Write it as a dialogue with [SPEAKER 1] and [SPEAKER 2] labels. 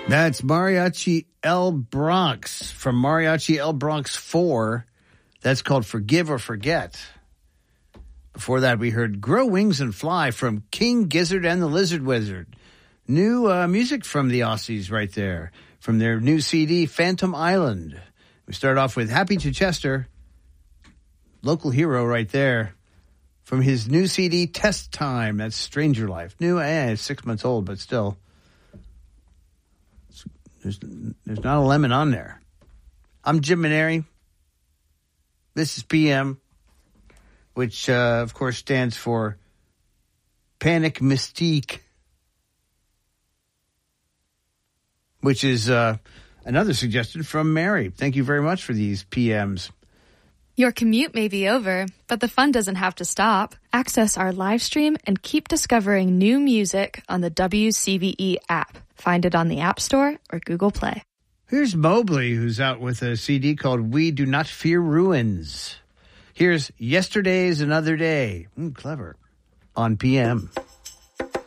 [SPEAKER 1] That's Mariachi El Bronx from Mariachi El Bronx 4. That's called Forgive or Forget. Before that, we heard Grow Wings and Fly from King Gizzard and the Lizard Wizard. New music from the Aussies right there, from their new CD, Phantom Island. We start off with Happy Chichester, local hero right there, from his new CD, Test Time. That's Stranger Life. New, it's 6 months old, but still. There's not a lemon on there. I'm Jim Maneri. This is PM, which, of course, stands for Panic Mystique, which is another suggestion from Mary. Thank you very much for these PMs.
[SPEAKER 2] Your commute may be over, but the fun doesn't have to stop. Access our live stream and keep discovering new music on the WCVE app. Find it on the App Store or Google Play.
[SPEAKER 1] Here's Mobley, who's out with a CD called We Do Not Fear Ruins. Here's Yesterday's Another Day. Clever. On PM.